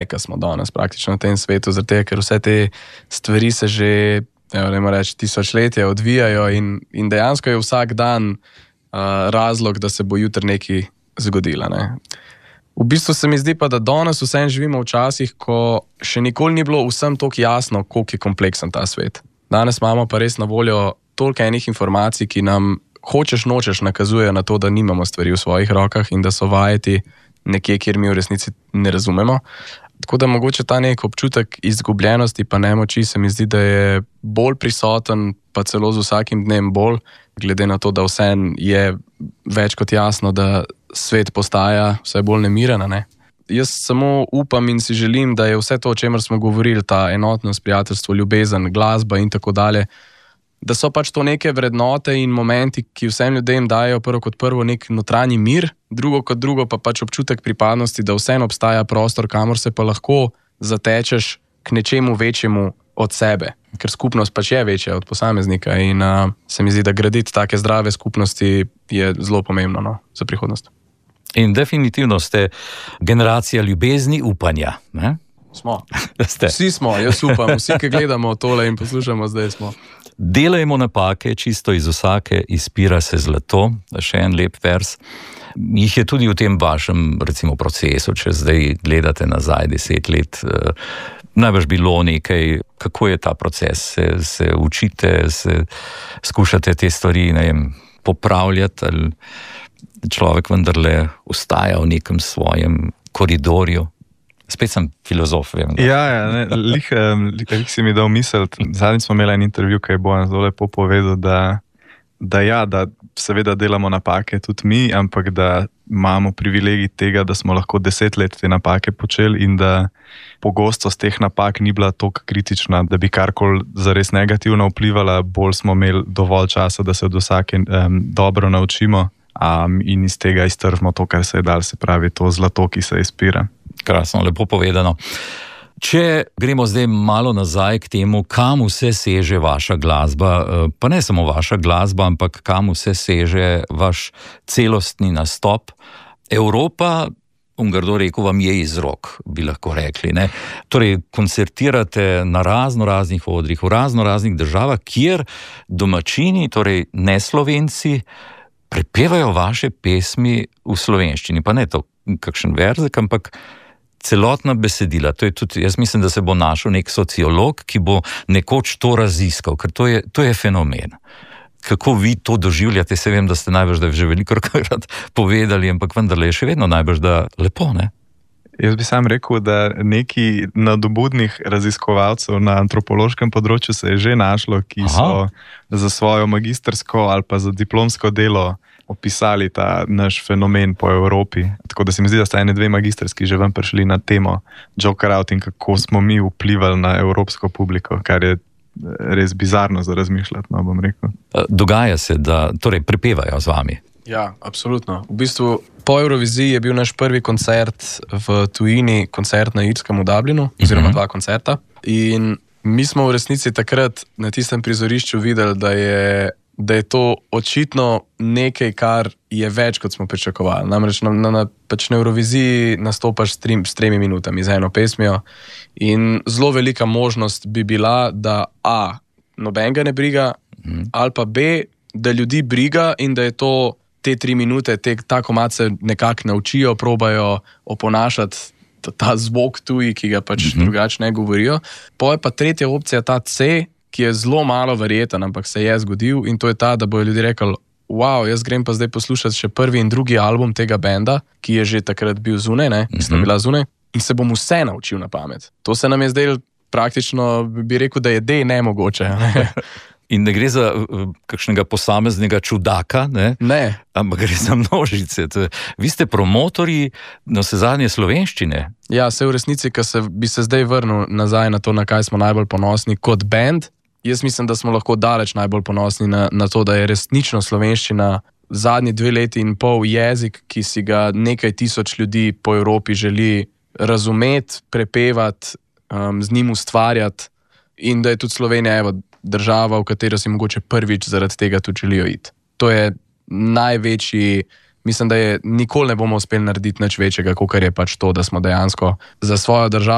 ki smo danes praktično na tem svetu, zaradi tega, ker vse te stvari se že, ne reči, tisočletja odvijajo in dejansko je vsak dan razlog, da se bo jutri nekaj zgodilo. Ne? V bistvu se mi zdi pa, da danes vsem živimo v časih, ko še nikoli ni bilo vsem toliko jasno, koliko je kompleksen ta svet. Danes imamo pa res na voljo toliko enih informacij, ki nam hočeš nočeš nakazujejo na to, da nimamo stvari v svojih rokah in da so vajeti nekje, kjer mi v resnici ne razumemo. Tako da mogoče ta nek občutek izgubljenosti pa nemoči se mi zdi, da je bolj prisoten, pa celo z vsakim dnem bolj, glede na to, da vsem je več kot jasno, da svet postaja vse bolj nemiren, ne? Jaz samo upam in si želim, da je vse to, o čemer smo govorili, ta enotnost, prijateljstvo, ljubezen, glasba in tako dalje, da so pač to neke vrednote in momenti, ki vsem ljudem dajo prvo kot prvo nek notranji mir, drugo kot drugo pa pač občutek pripadnosti, da vseeno obstaja prostor, kamor se pa lahko zatečeš k nečemu večjemu od sebe, ker skupnost pač je večja od posameznika in se mi zdi, da graditi take zdrave skupnosti je zelo pomembno za prihodnost. In definitivno ste generacija ljubezni, upanja, ne? Smo. Vsi smo, jaz upam, vsi, ki gledamo tole in poslušamo, zdaj smo. Delajmo napake, čisto iz vsake izpira se zlato, še en lep vers. Jih je tudi v tem vašem, recimo, procesu, če zdaj gledate nazaj 10 let, najbrž bilo nekaj, kako je ta proces, se učite, se skušate te stvari, ne vem, popravljati, ali človek vendarle ostaja v nekem svojem koridorju. Spet sem filozof, vem. Lih si mi dal misliti. Zadnjič smo imeli en intervju, ki je Bojan zelo lepo povedal, da seveda delamo napake tudi mi, ampak da imamo privilegij tega, da smo lahko 10 let te napake počeli in da pogostost teh napak ni bila toliko kritična, da bi karkoli zares negativno vplivala, bolj smo imeli dovolj časa, da se od vsake dobro naučimo in iz tega iztržimo to, kar se je dal, se pravi to zlato, ki se izpira. Krasno, lepo povedano. Če gremo zdaj malo nazaj k temu, kam vse seže vaša glasba, pa ne samo vaša glasba, ampak kam vse seže vaš celostni nastop. Evropa, grdo rekel, vam je iz rok, bi lahko rekli, ne? Torej, koncertirate na raznih odrih, v raznih državah, kjer domačini, torej ne Slovenci, prepevajo vaše pesmi v slovenščini, pa ne to kakšen verzek, ampak celotna besedila. To je tudi, jaz mislim, da se bo našel nek sociolog, ki bo nekoč to raziskal, ker to je fenomen. Kako vi to doživljate? Se vem, da ste najbrž da že velikokrat povedali, ampak vendarle je še vedno najbrž da lepo, ne? Jaz bi sam rekel, da neki nadobudnih raziskovalcev na antropološkem področju se je že našlo, ki so za svojo magistrsko ali pa za diplomsko delo opisali ta naš fenomen po Evropi. Tako da se mi zdi, da sta ene 2 magistrski že ven prišli na temo Joker Out in kako smo mi vplivali na evropsko publiko, kar je res bizarno za razmišljati, no bom rekel. Dogaja se, da torej prepevajo z vami. Ja, absolutno. V bistvu po Euroviziji je bil naš prvi koncert v tujini, koncert na Irskem v Dublinu, oziroma 2 koncerta. In mi smo v resnici takrat na tistem prizorišču videli, da je to očitno nekaj, kar je več, kot smo pričakovali. Namreč na Euroviziji nastopaš s 3 minutami za eno pesmijo in zelo velika možnost bi bila, da A, nobenega ne briga, ali pa B, da ljudi briga in da je to te 3 minute, ta komad se nekako naučijo, probajo oponašati ta zvok tuji, ki ga pač drugače ne govorijo. Pa je pa tretja opcija, ta C, ki je zelo malo verjeten, ampak se je zgodil in to je ta, da bojo ljudi rekli, wow, jaz grem pa zdaj poslušati še prvi in drugi album tega benda, ki je že takrat bil zunaj, ki sta bila zunaj, in se bom vse naučil na pamet. To se nam je zdaj praktično, bi rekel, da je nemogoče. In ne gre za kakšnega posameznega čudaka, ne? Ampak gre za množice. Vi ste promotorji navsezadnje slovenščine. Ja, se v resnici, ko bi se zdaj vrnil nazaj na to, na kaj smo najbolj ponosni kot band, jaz mislim, da smo lahko daleč najbolj ponosni na to, da je resnično slovenščina zadnji 2 leti in pol jezik, ki si ga nekaj tisoč ljudi po Evropi želi razumeti, prepevati, z njim ustvarjati in da je tudi Slovenija, država, v katero si mogoče prvič zaradi tega tudi želijo iti. To je največji, mislim, da nikoli ne bomo uspeli narediti nič večjega, kakor je pač to, da smo dejansko za svojo državo